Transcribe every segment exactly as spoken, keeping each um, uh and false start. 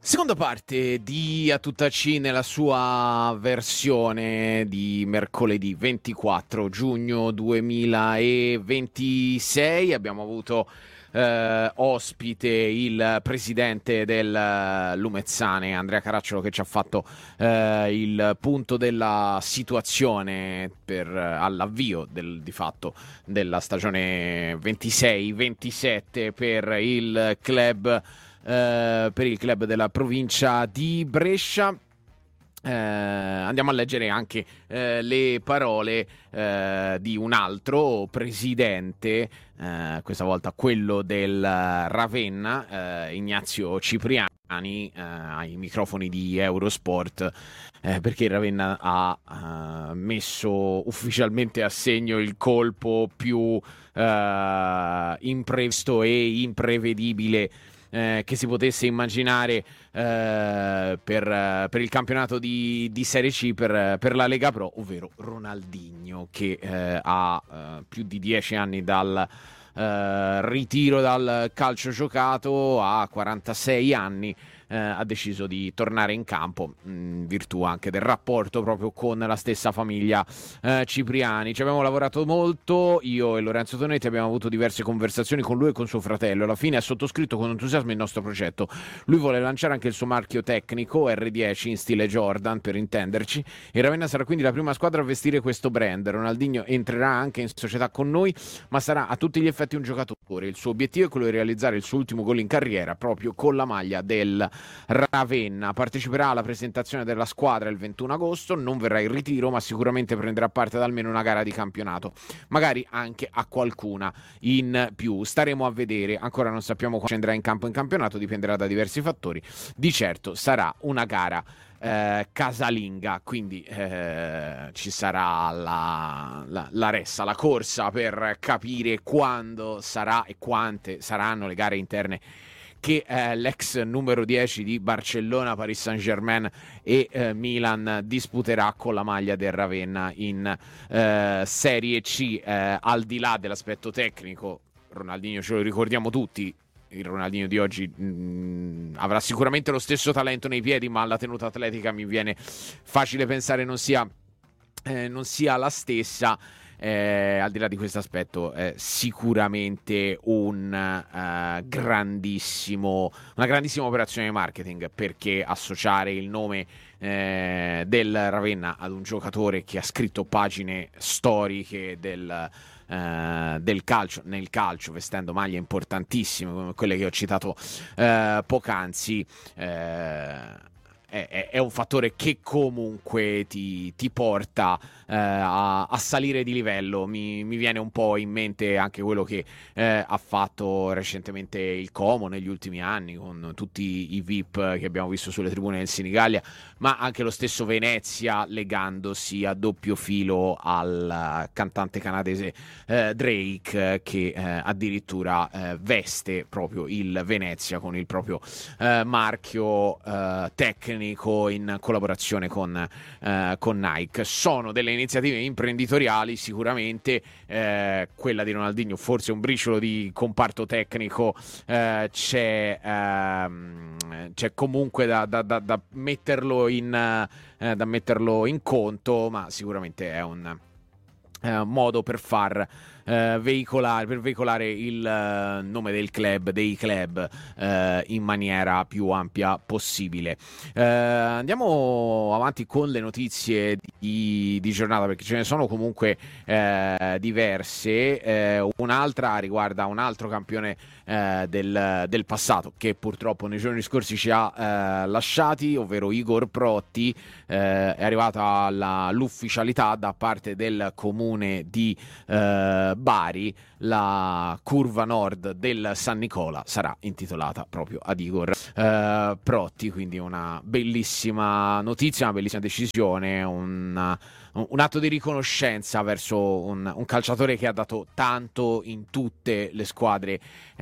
Seconda parte di A Tutta C nella sua versione di mercoledì ventiquattro giugno duemilaventisei. Abbiamo avuto eh, ospite il presidente del Lumezzane, Andrea Caracciolo, che ci ha fatto eh, il punto della situazione per all'avvio del, di fatto della stagione ventisei ventisette per il club Uh, per il club della provincia di Brescia. Uh, andiamo a leggere anche uh, le parole uh, di un altro presidente, uh, questa volta quello del Ravenna, uh, Ignazio Cipriani, uh, ai microfoni di Eurosport, uh, perché il Ravenna ha uh, messo ufficialmente a segno il colpo più uh, imprevisto e imprevedibile Eh, che si potesse immaginare eh, per, uh, per il campionato di, di Serie C, per, per la Lega Pro, ovvero Ronaldinho, che eh, ha uh, più di dieci anni dal uh, ritiro dal calcio giocato, ha quarantasei anni, eh, ha deciso di tornare in campo in virtù anche del rapporto proprio con la stessa famiglia eh, Cipriani. Ci abbiamo lavorato molto, io e Lorenzo Tonetti abbiamo avuto diverse conversazioni con lui e con suo fratello. Alla fine ha sottoscritto con entusiasmo il nostro progetto. Lui vuole lanciare anche il suo marchio tecnico R dieci in stile Jordan, per intenderci. Il Ravenna sarà quindi la prima squadra a vestire questo brand. Ronaldinho entrerà anche in società con noi, ma sarà a tutti gli effetti un giocatore. Il suo obiettivo è quello di realizzare il suo ultimo gol in carriera proprio con la maglia del Ravenna. Parteciperà alla presentazione della squadra il ventuno agosto, non verrà in ritiro, ma sicuramente prenderà parte ad almeno una gara di campionato, magari anche a qualcuna in più. Staremo a vedere, ancora non sappiamo quando scenderà in campo in campionato, dipenderà da diversi fattori. Di certo sarà una gara eh, casalinga, quindi eh, ci sarà la, la, la ressa, la corsa per capire quando sarà e quante saranno le gare interne che eh, l'ex numero dieci di Barcellona, Paris Saint-Germain e eh, Milan disputerà con la maglia del Ravenna in eh, Serie C. Eh, al di là dell'aspetto tecnico, Ronaldinho ce lo ricordiamo tutti, il Ronaldinho di oggi mh, avrà sicuramente lo stesso talento nei piedi, ma la tenuta atletica mi viene facile pensare non sia, eh, non sia la stessa. Eh, al di là di questo aspetto, è sicuramente un uh, grandissimo, una grandissima operazione di marketing, perché associare il nome eh, del Ravenna ad un giocatore che ha scritto pagine storiche del, uh, del calcio, nel calcio, vestendo maglie importantissime come quelle che ho citato uh, poc'anzi, uh, È, è un fattore che comunque ti, ti porta eh, a, a salire di livello. Mi, mi viene un po' in mente anche quello che eh, ha fatto recentemente il Como negli ultimi anni, con tutti i V I P che abbiamo visto sulle tribune del Senigallia, ma anche lo stesso Venezia legandosi a doppio filo al cantante canadese eh, Drake, che eh, addirittura eh, veste proprio il Venezia con il proprio eh, marchio eh, tecnico in collaborazione con, eh, con Nike. Sono delle iniziative imprenditoriali sicuramente, eh, quella di Ronaldinho forse un briciolo di comparto tecnico eh, c'è, ehm, c'è comunque da, da, da, da metterlo in eh, da metterlo in conto, ma sicuramente è un eh, modo per far Uh, veicolare, per veicolare il uh, nome del club, dei club uh, in maniera più ampia possibile. Uh, andiamo avanti con le notizie di, di giornata, perché ce ne sono comunque uh, diverse. Uh, un'altra riguarda un altro campione uh, del, del passato, che purtroppo nei giorni scorsi ci ha uh, lasciati, ovvero Igor Protti. Uh, è arrivata la, l'ufficialità da parte del comune di uh, Bari. La curva nord del San Nicola sarà intitolata proprio ad Igor eh, Protti, quindi una bellissima notizia, una bellissima decisione, una, un atto di riconoscenza verso un, un calciatore che ha dato tanto in tutte le squadre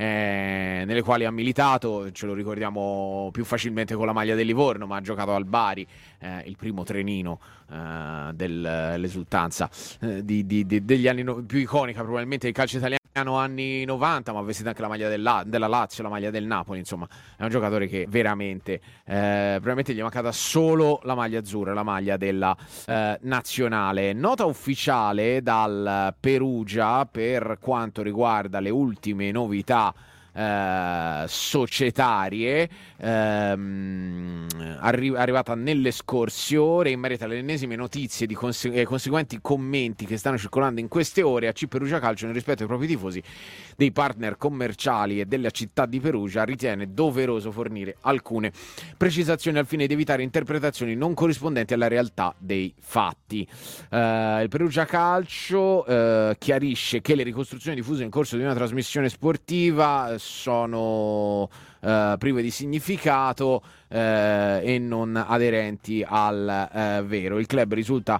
eh, nelle quali ha militato. Ce lo ricordiamo più facilmente con la maglia del Livorno, ma ha giocato al Bari, eh, il primo trenino eh, dell'esultanza eh, di, di, di, degli anni no- più iconica probabilmente del calcio italiano italiano anni novanta, ma ha vestito anche la maglia della, della Lazio, la maglia del Napoli, insomma è un giocatore che veramente eh, veramente gli è mancata solo la maglia azzurra, la maglia della eh, nazionale. Nota ufficiale dal Perugia per quanto riguarda le ultime novità Uh, societarie, ehm, arri- arrivata nelle scorse ore in merito alle ennesime notizie di conse- eh, conseguenti commenti che stanno circolando in queste ore. A C Perugia Calcio, nel rispetto ai propri tifosi, dei partner commerciali e della città di Perugia, ritiene doveroso fornire alcune precisazioni al fine di evitare interpretazioni non corrispondenti alla realtà dei fatti. Uh, il Perugia Calcio uh, chiarisce che le ricostruzioni diffuse nel corso di una trasmissione sportiva sono uh, prive di significato uh, e non aderenti al uh, vero. Il club risulta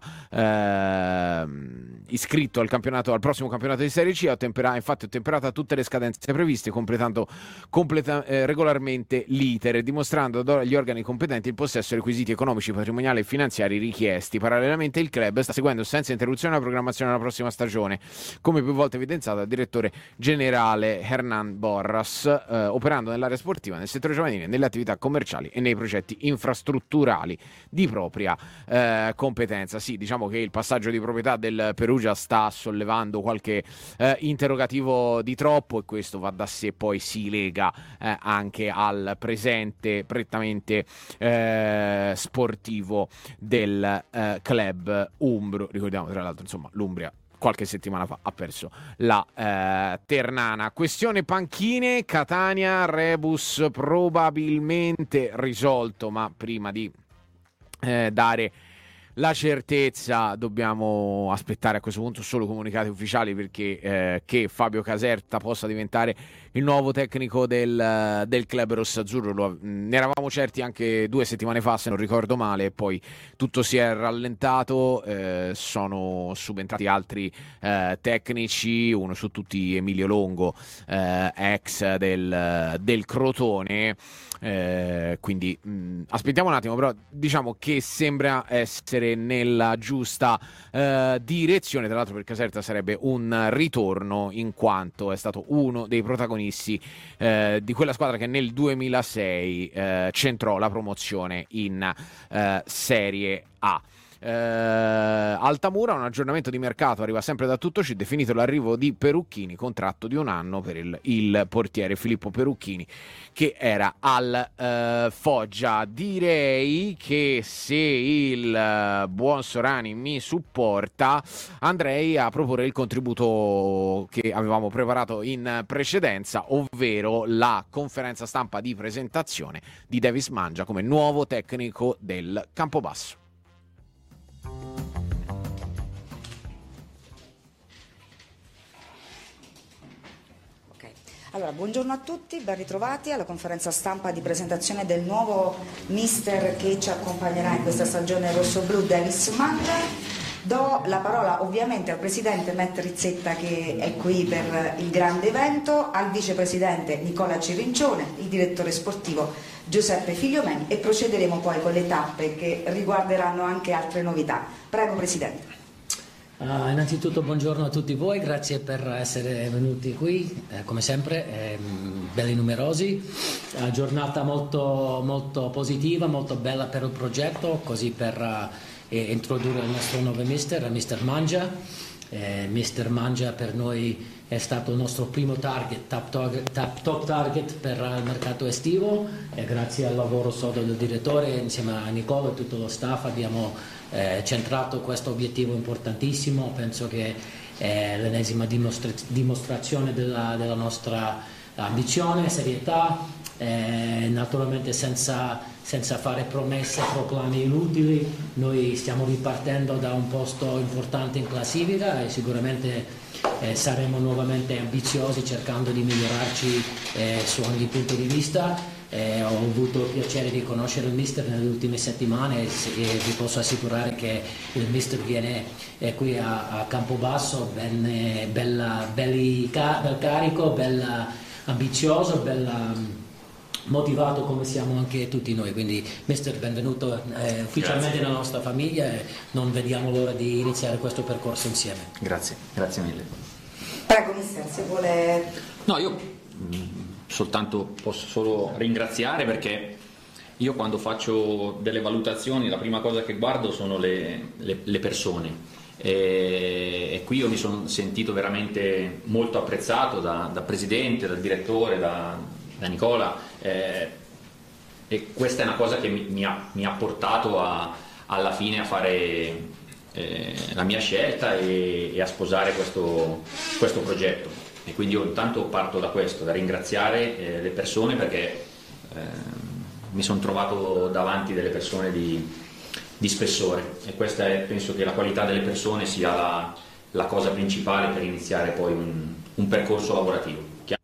uh, iscritto al campionato, al prossimo campionato di Serie C, ha ottempera, infatti ottemperata tutte le scadenze previste, completando completa, eh, regolarmente l'iter, dimostrando agli organi competenti il possesso dei requisiti economici, patrimoniali e finanziari richiesti. Parallelamente il club sta seguendo senza interruzione la programmazione della prossima stagione, come più volte evidenziato dal direttore generale Hernan Borras, eh, operando nell'area sportiva, nel settore giovanile, nelle attività commerciali e nei progetti infrastrutturali di propria eh, competenza. Sì, diciamo che il passaggio di proprietà del Perugia sta sollevando qualche eh, interrogativo di troppo, e questo va da sé, poi si lega eh, anche al presente prettamente eh, sportivo del eh, club umbro. Ricordiamo tra l'altro, insomma, l'Umbria qualche settimana fa ha perso la eh, Ternana. Questione panchine, Catania, rebus probabilmente risolto, ma prima di eh, dare la certezza dobbiamo aspettare a questo punto solo comunicati ufficiali, perché eh, che Fabio Caserta possa diventare il nuovo tecnico del, del club rossazzurro lo, ne eravamo certi anche due settimane fa, se non ricordo male, e poi tutto si è rallentato. Eh, sono subentrati altri eh, tecnici, uno su tutti Emilio Longo, eh, ex del, del Crotone. Eh, quindi mh, aspettiamo un attimo, però diciamo che sembra essere nella giusta eh, direzione. Tra l'altro per Caserta sarebbe un ritorno, in quanto è stato uno dei protagonisti eh, di quella squadra che nel duemilasei eh, centrò la promozione in eh, Serie A. Uh, Altamura, un aggiornamento di mercato arriva sempre da Tutto C, definito l'arrivo di Perucchini, contratto di un anno per il, il portiere Filippo Perucchini, che era al uh, Foggia. Direi che se il uh, buon Sorani mi supporta, andrei a proporre il contributo che avevamo preparato in precedenza, ovvero la conferenza stampa di presentazione di Davis Mangia come nuovo tecnico del Campobasso. Allora, buongiorno a tutti, ben ritrovati alla conferenza stampa di presentazione del nuovo mister che ci accompagnerà in questa stagione rosso-blu, Davis Mangia. Do la parola ovviamente al presidente Matt Rizzetta, che è qui per il grande evento, al vicepresidente Nicola Cirincione, il direttore sportivo Giuseppe Figliomeni, e procederemo poi con le tappe che riguarderanno anche altre novità. Prego Presidente. Uh, innanzitutto buongiorno a tutti voi, grazie per essere venuti qui, eh, come sempre, eh, belli numerosi, uh, giornata molto, molto positiva, molto bella per il progetto, così per uh, introdurre il nostro nuovo mister, mister Mangia. Eh, mister Mangia per noi è stato il nostro primo target, top target, top, top target per il mercato estivo, e grazie al lavoro sodo del direttore insieme a Nicola e tutto lo staff abbiamo eh, centrato questo obiettivo importantissimo. Penso che è l'ennesima dimostra- dimostrazione della, della nostra ambizione, serietà, eh, naturalmente senza, senza fare promesse, proclami inutili. Noi stiamo ripartendo da un posto importante in classifica e sicuramente Eh, saremo nuovamente ambiziosi, cercando di migliorarci eh, su ogni punto di vista. Eh, ho avuto il piacere di conoscere il mister nelle ultime settimane e, e vi posso assicurare che il mister viene eh, qui a, a Campobasso ben, eh, bella, belli, ca- bel carico, bella, ambizioso, bella, motivato come siamo anche tutti noi. Quindi mister, benvenuto eh, ufficialmente grazie. Nella nostra famiglia, e non vediamo l'ora di iniziare questo percorso insieme. Grazie, grazie mille. Prego mister, se vuole... No, io mh, soltanto posso solo ringraziare, perché io quando faccio delle valutazioni la prima cosa che guardo sono le, le, le persone. E, e qui io mi sono sentito veramente molto apprezzato da, da presidente, dal direttore, da, da Nicola, eh, e questa è una cosa che mi, mi, ha, mi ha portato a, alla fine a fare eh, la mia scelta e, e a sposare questo, questo progetto. E quindi io intanto parto da questo, da ringraziare eh, le persone, perché eh, mi sono trovato davanti delle persone di di spessore, e questa è, penso che la qualità delle persone sia la, la cosa principale per iniziare poi un, un percorso lavorativo.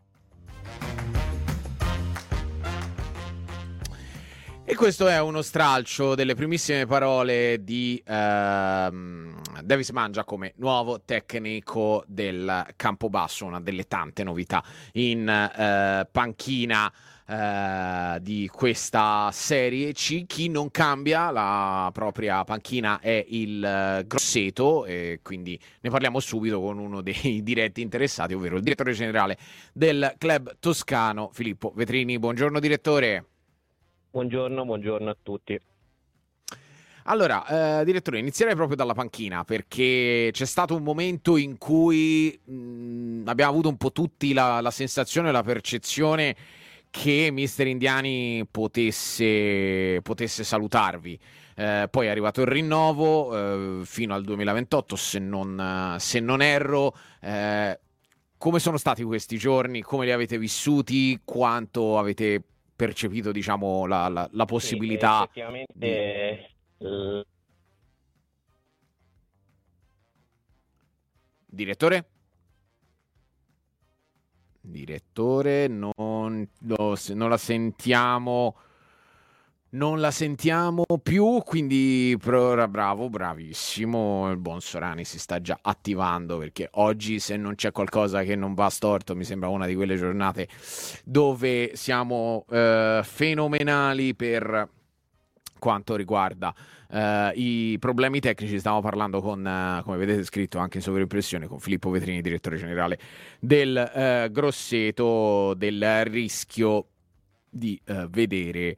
E questo è uno stralcio delle primissime parole di ehm, Davis Mangia come nuovo tecnico del Campobasso, una delle tante novità in eh, panchina Uh, di questa Serie C. Chi non cambia la propria panchina è il uh, Grosseto, e quindi ne parliamo subito con uno dei diretti interessati, ovvero il direttore generale del club toscano, Filippo Vetrini. Buongiorno direttore. Buongiorno, buongiorno a tutti. Allora, eh, direttore, inizierei proprio dalla panchina, perché c'è stato un momento in cui mh, abbiamo avuto un po' tutti la, la sensazione, la percezione che mister Indiani potesse, potesse salutarvi. Eh, poi è arrivato il rinnovo eh, fino al duemilaventotto, se non, se non erro. Eh, come sono stati questi giorni? Come li avete vissuti? Quanto avete percepito, diciamo, la, la, la possibilità? Sì, effettivamente di... eh... Direttore? Direttore, non, lo, non la sentiamo, non la sentiamo più, quindi bravo, bravissimo, il buon Sorani si sta già attivando, perché oggi, se non c'è qualcosa che non va storto, mi sembra una di quelle giornate dove siamo eh, fenomenali per quanto riguarda uh, i problemi tecnici. Stiamo parlando con, uh, come vedete scritto anche in sovraimpressione, con Filippo Vetrini, direttore generale del uh, Grosseto, del rischio di uh, vedere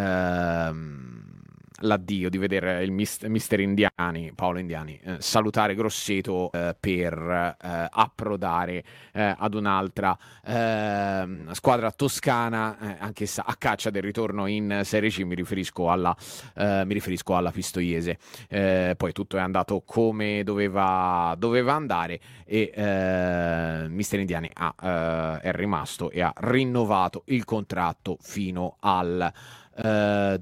uh, l'addio, di vedere il mister, mister Indiani, Paolo Indiani, eh, salutare Grosseto eh, per eh, approdare eh, ad un'altra eh, squadra toscana, eh, anch'essa a caccia del ritorno in Serie C. Mi riferisco alla, eh, mi riferisco alla Pistoiese. Eh, poi tutto è andato come doveva, doveva andare, e eh, mister Indiani ha, eh, è rimasto e ha rinnovato il contratto fino al Uh,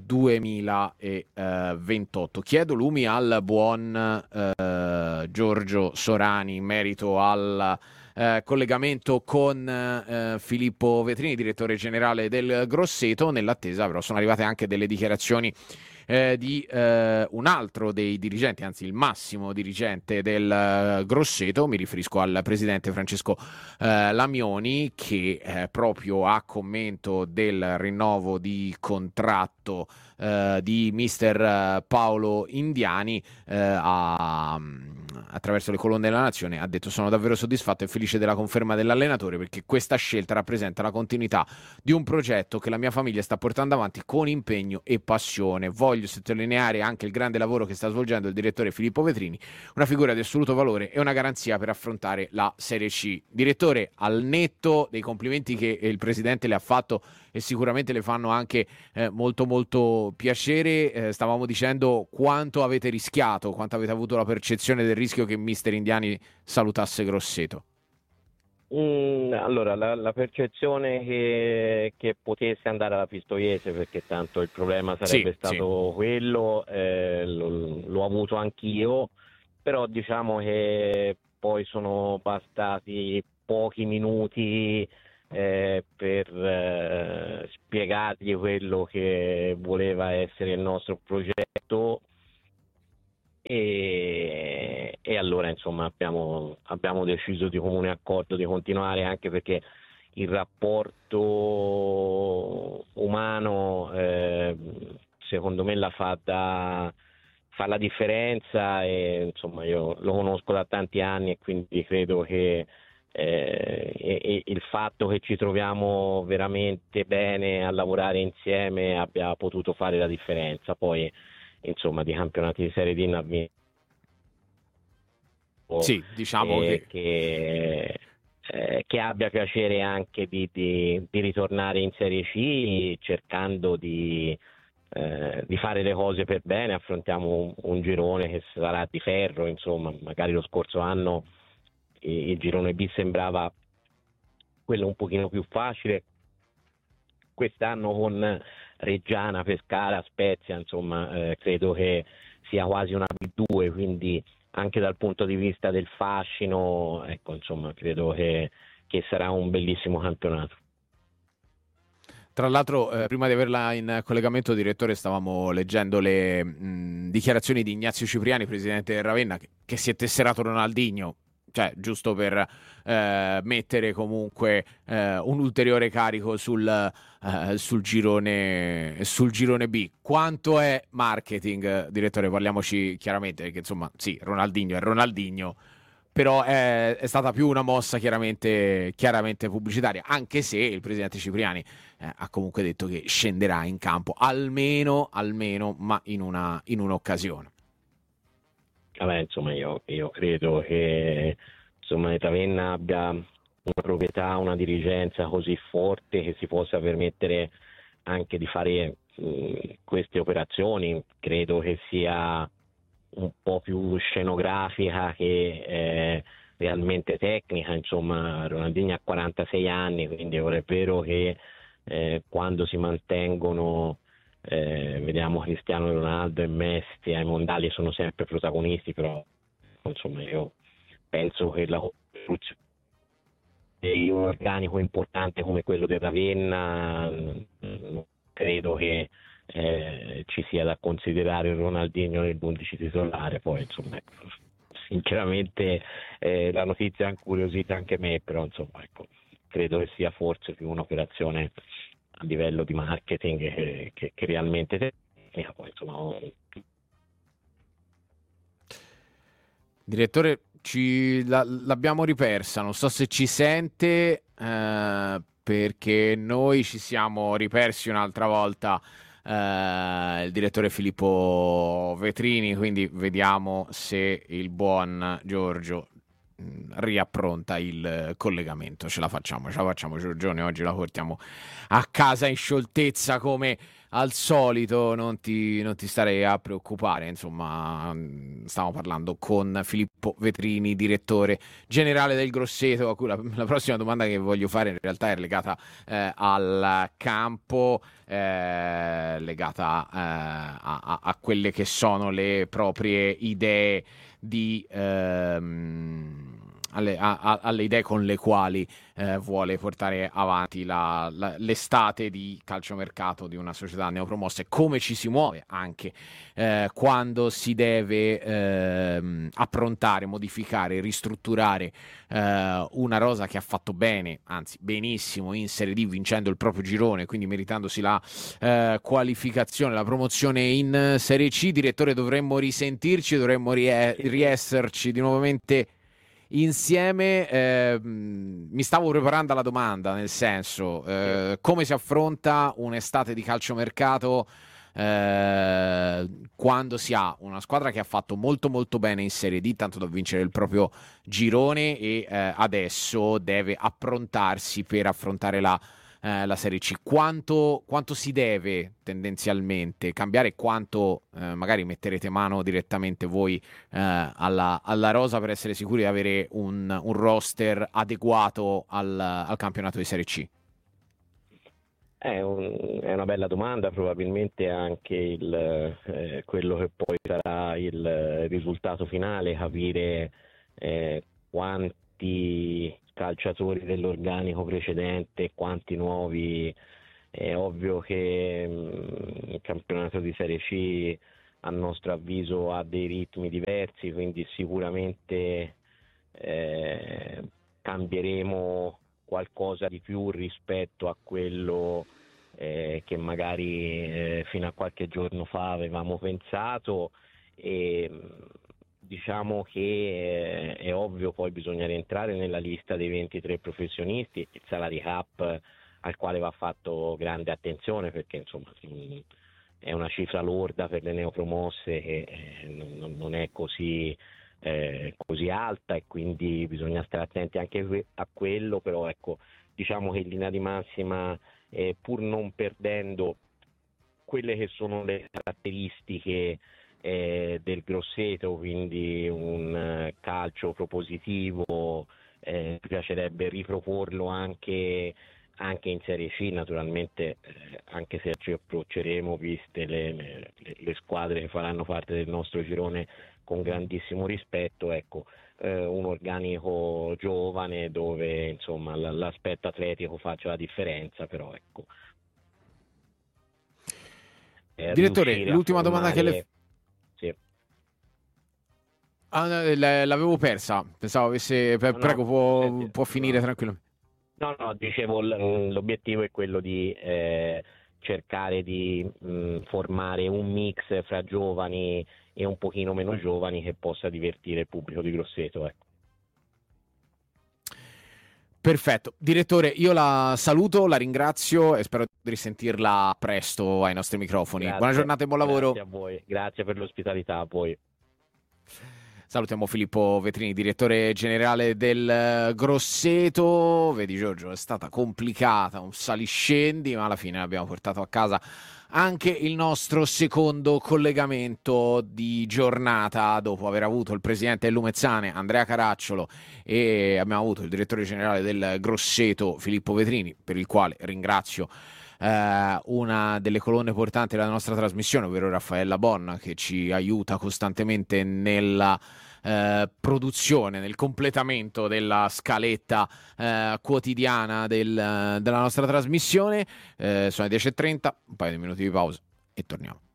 duemilaventotto. Chiedo lumi al buon uh, Giorgio Sorani in merito al uh, collegamento con uh, Filippo Vetrini, direttore generale del Grosseto. Nell'attesa però sono arrivate anche delle dichiarazioni Eh, di eh, un altro dei dirigenti, anzi il massimo dirigente del eh, Grosseto. Mi riferisco al presidente Francesco eh, Lamioni, che eh, proprio a commento del rinnovo di contratto eh, di mister Paolo Indiani eh, ha, attraverso le colonne della Nazione, ha detto: sono davvero soddisfatto e felice della conferma dell'allenatore, perché questa scelta rappresenta la continuità di un progetto che la mia famiglia sta portando avanti con impegno e passione. Voglio sottolineare anche il grande lavoro che sta svolgendo il direttore Filippo Vetrini, una figura di assoluto valore e una garanzia per affrontare la Serie C. Direttore, al netto dei complimenti che il presidente le ha fatto, e sicuramente le fanno anche eh, molto molto piacere, eh, stavamo dicendo quanto avete rischiato, quanto avete avuto la percezione del rischio che mister Indiani salutasse Grosseto. Mm, allora, la, la percezione che, che potesse andare alla Pistoiese, perché tanto il problema sarebbe sì, stato sì. quello, eh, lo, l'ho avuto anch'io, però diciamo che poi sono bastati pochi minuti eh, per eh, spiegargli quello che voleva essere il nostro progetto. E, e allora insomma abbiamo, abbiamo deciso di comune accordo di continuare, anche perché il rapporto umano eh, secondo me la fa, da, fa la differenza, e insomma io lo conosco da tanti anni e quindi credo che eh, e, e il fatto che ci troviamo veramente bene a lavorare insieme abbia potuto fare la differenza. Poi insomma di campionati di Serie D ne ha vinto, Sì, diciamo e che che, eh, che abbia piacere anche di, di- di ritornare in Serie C cercando di, eh, di fare le cose per bene. Affrontiamo un, un girone che sarà di ferro, insomma, magari lo scorso anno il, il girone B sembrava quello un pochino più facile, quest'anno con Reggiana, Pescara, Spezia, insomma, eh, credo che sia quasi una B due, quindi anche dal punto di vista del fascino, ecco, insomma, credo che, che sarà un bellissimo campionato. tra l'altro, eh, prima di averla in collegamento, direttore, stavamo leggendo le mh, dichiarazioni di Ignazio Cipriani, presidente del Ravenna, che, che si è tesserato Ronaldinho, cioè giusto per eh, mettere comunque eh, un ulteriore carico sul, eh, sul girone sul girone B. Quanto è marketing, direttore? Parliamoci chiaramente, perché insomma, sì, Ronaldinho è Ronaldinho, però è, è stata più una mossa chiaramente, chiaramente pubblicitaria, anche se il presidente Cipriani eh, ha comunque detto che scenderà in campo almeno, almeno, ma in una in un'occasione. Vabbè, insomma, io, io credo che insomma, il Ravenna abbia una proprietà, una dirigenza così forte che si possa permettere anche di fare mh, queste operazioni. Credo che sia un po' più scenografica che eh, realmente tecnica. Insomma, Ronaldinho ha quarantasei anni, quindi ora è vero che eh, quando si mantengono, eh, vediamo Cristiano Ronaldo e Messi ai mondiali, sono sempre protagonisti, però insomma io penso che la costruzione di un organico importante come quello del Ravenna, mh, credo che eh, ci sia da considerare Ronaldinho nell'undici titolare. Poi insomma, ecco, sinceramente eh, la notizia ha incuriosito anche me, però insomma, ecco, credo che sia forse più un'operazione a livello di marketing che, che, che realmente tecnica. Poi insomma, Direttore, ci, la- l'abbiamo ripersa, non so se ci sente, eh, perché noi ci siamo ripersi un'altra volta, eh, il direttore Filippo Vetrini, quindi vediamo se il buon Giorgio mh, riappronta il collegamento. Ce la facciamo, ce la facciamo, Giorgione, oggi la portiamo a casa in scioltezza come al solito. Non ti, non ti starei a preoccupare, insomma, mh, stiamo parlando con Filippo Vetrini, direttore generale del Grosseto, a cui la, la prossima domanda che voglio fare in realtà è legata eh, al campo, eh, legata eh, a, a- a quelle che sono le proprie idee di... ehm, alle, a- a- alle idee con le quali eh, vuole portare avanti la- la- l'estate di calciomercato di una società neopromossa, e come ci si muove anche eh, quando si deve ehm, approntare, modificare, ristrutturare eh, una rosa che ha fatto bene, anzi benissimo in Serie D, vincendo il proprio girone, quindi meritandosi la eh, qualificazione, la promozione in Serie C. Direttore, dovremmo risentirci, dovremmo rie- riesserci di nuovamente insieme. Eh, mi stavo preparando alla domanda, nel senso, eh, come si affronta un'estate di calciomercato eh, quando si ha una squadra che ha fatto molto molto bene in Serie D, tanto da vincere il proprio girone, e eh, adesso deve approntarsi per affrontare la eh, la Serie C. Quanto, quanto si deve tendenzialmente cambiare, quanto eh, magari metterete mano direttamente voi eh, alla, alla rosa per essere sicuri di avere un, un roster adeguato al, al campionato di Serie C? È, un- è una bella domanda, probabilmente anche il, eh, quello che poi sarà il risultato finale, capire eh, quanti calciatori dell'organico precedente, quanti nuovi. È ovvio che mh, il campionato di Serie C a nostro avviso ha dei ritmi diversi, quindi sicuramente eh, cambieremo qualcosa di più rispetto a quello eh, che magari eh, fino a qualche giorno fa avevamo pensato, e mh, diciamo che eh, è ovvio, poi bisogna rientrare nella lista dei ventitré professionisti, il salary cap al quale va fatto grande attenzione, perché insomma mh, è una cifra lorda per le neopromosse che eh, non, non è così, eh, così alta, e quindi bisogna stare attenti anche que- a quello. Però ecco, diciamo che in linea di massima, eh, pur non perdendo quelle che sono le caratteristiche eh, del Grosseto, quindi un eh, calcio propositivo, eh, mi piacerebbe riproporlo anche, anche in Serie C, naturalmente, eh, anche se ci approcceremo, viste le, le, le squadre che faranno parte del nostro girone, con grandissimo rispetto, ecco, eh, un organico giovane dove insomma l- l'aspetto atletico faccia la differenza, però ecco. Eh, Direttore, l'ultima domanda che le... Sì. Ah, no, l- l'avevo persa, pensavo avesse... No, no, Prego, può, senti, può finire no. tranquillamente. No, no, dicevo, l- l'obiettivo è quello di eh, cercare di mh, formare un mix fra giovani e un pochino meno giovani che possa divertire il pubblico di Grosseto, ecco. Perfetto. Direttore, io la saluto, la ringrazio e spero di risentirla presto ai nostri microfoni. Grazie, Buona giornata e buon lavoro. Grazie a voi, grazie per l'ospitalità a voi. Salutiamo Filippo Vetrini, direttore generale del Grosseto. Vedi Giorgio, è stata complicata, un saliscendi, ma alla fine abbiamo portato a casa anche il nostro secondo collegamento di giornata, dopo aver avuto il presidente del Lumezzane Andrea Caracciolo e abbiamo avuto il direttore generale del Grosseto Filippo Vetrini, per il quale ringrazio eh, una delle colonne portanti della nostra trasmissione, ovvero Raffaella Bonna, che ci aiuta costantemente nella eh, produzione, nel completamento della scaletta eh, quotidiana del, della nostra trasmissione. Eh, sono le dieci e trenta, un paio di minuti di pausa e torniamo.